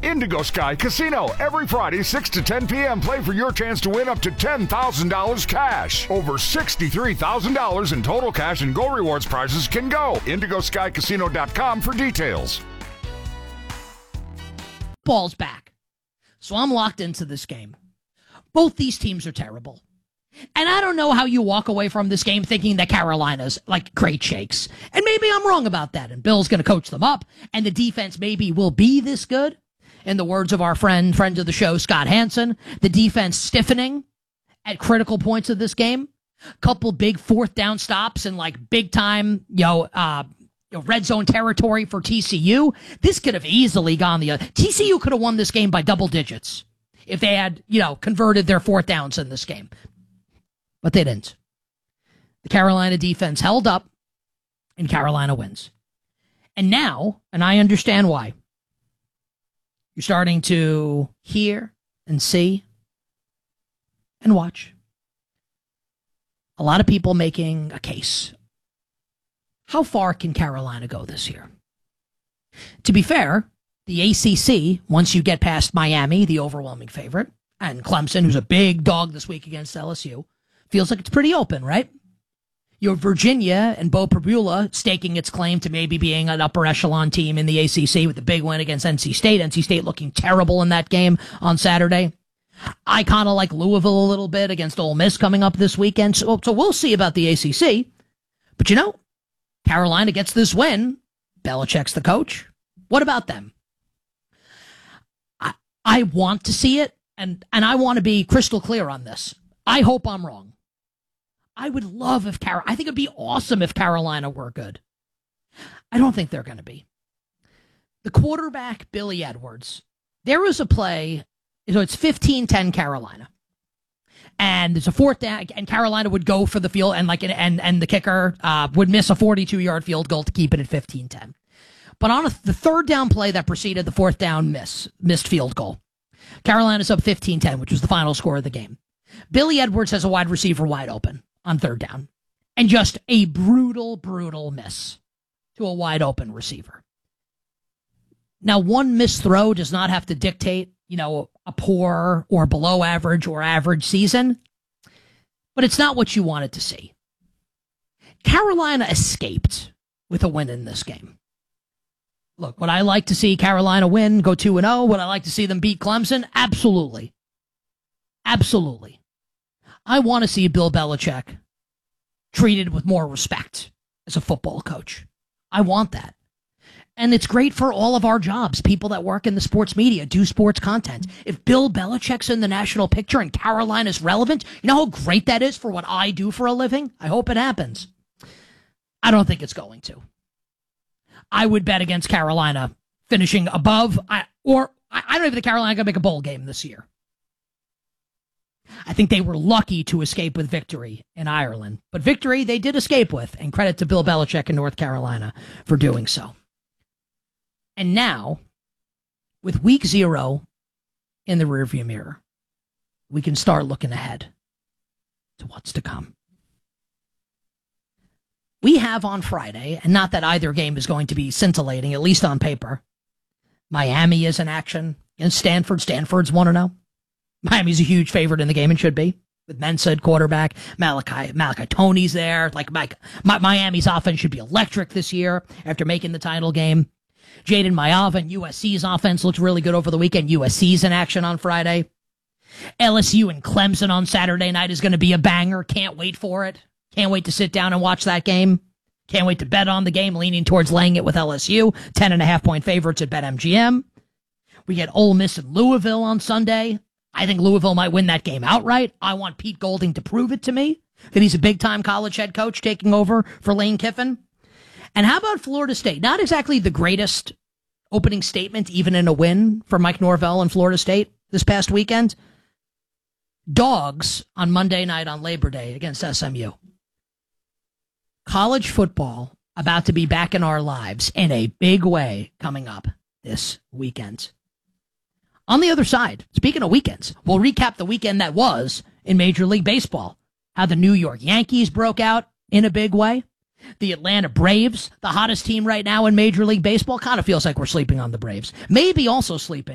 Indigo Sky Casino. Every Friday, 6 to 10 p.m. Play for your chance to win up to $10,000 cash. Over $63,000 in total cash and Go Rewards prizes can go. IndigoSkyCasino.com for details. Ball's back. So I'm locked into this game. Both these teams are terrible. And I don't know how you walk away from this game thinking that Carolina's like great shakes. And maybe I'm wrong about that. And Bill's going to coach them up. And the defense maybe will be this good. In the words of our friend of the show, Scott Hansen, the defense stiffening at critical points of this game. Couple big fourth down stops and like big time, red zone territory for TCU. This could have easily gone the other. TCU could have won this game by double digits if they had, converted their fourth downs in this game. But they didn't. The Carolina defense held up, and Carolina wins. And now, and I understand why, you're starting to hear and see and watch a lot of people making a case. How far can Carolina go this year? To be fair, the ACC, once you get past Miami, the overwhelming favorite, and Clemson, who's a big dog this week against LSU, feels like it's pretty open, right? Your Virginia and Bo Prabula staking its claim to maybe being an upper echelon team in the ACC with the big win against NC State. NC State looking terrible in that game on Saturday. I kind of like Louisville a little bit against Ole Miss coming up this weekend. So we'll see about the ACC. But Carolina gets this win. Belichick's the coach. What about them? I want to see it, and I want to be crystal clear on this. I hope I'm wrong. I would love if I think it'd be awesome if Carolina were good. I don't think they're going to be. The quarterback, Billy Edwards, there was a play, so it's 15-10 Carolina. And there's a fourth down, and Carolina would go for the field, and the kicker would miss a 42-yard field goal to keep it at 15-10. But on the third down play that preceded the fourth down missed field goal, Carolina's up 15-10, which was the final score of the game. Billy Edwards has a wide receiver wide open on third down, and just a brutal miss to a wide open receiver. Now, one missed throw does not have to dictate, a poor or below average or average season, but it's not what you wanted to see. Carolina escaped with a win in this game. Look, would I like to see Carolina win, go 2-0? Would I like to see them beat Clemson? Absolutely. Absolutely. I want to see Bill Belichick treated with more respect as a football coach. I want that. And it's great for all of our jobs, people that work in the sports media, do sports content. If Bill Belichick's in the national picture and Carolina's relevant, you know how great that is for what I do for a living? I hope it happens. I don't think it's going to. I would bet against Carolina finishing above, I don't even think Carolina going to make a bowl game this year. I think they were lucky to escape with victory in Ireland. But victory they did escape with, and credit to Bill Belichick in North Carolina for doing so. And now, with week 0 in the rearview mirror, we can start looking ahead to what's to come. We have on Friday, and not that either game is going to be scintillating, at least on paper, Miami is in action against Stanford. Stanford's 1-0. Miami's a huge favorite in the game and should be, with Mensa at quarterback. Malachi Toney's there. Miami's offense should be electric this year after making the title game. Jaden Maiava and USC's offense looked really good over the weekend. USC's in action on Friday. LSU and Clemson on Saturday night is going to be a banger. Can't wait for it. Can't wait to sit down and watch that game. Can't wait to bet on the game, leaning towards laying it with LSU. 10.5-point favorites at BetMGM. We get Ole Miss and Louisville on Sunday. I think Louisville might win that game outright. I want Pete Golding to prove it to me, that he's a big-time college head coach taking over for Lane Kiffin. And how about Florida State? Not exactly the greatest opening statement, even in a win for Mike Norvell and Florida State this past weekend. Dogs on Monday night on Labor Day against SMU. College football about to be back in our lives in a big way coming up this weekend. On the other side, speaking of weekends, we'll recap the weekend that was in Major League Baseball. How the New York Yankees broke out in a big way. The Atlanta Braves, the hottest team right now in Major League Baseball. Kind of feels like we're sleeping on the Braves. Maybe also sleeping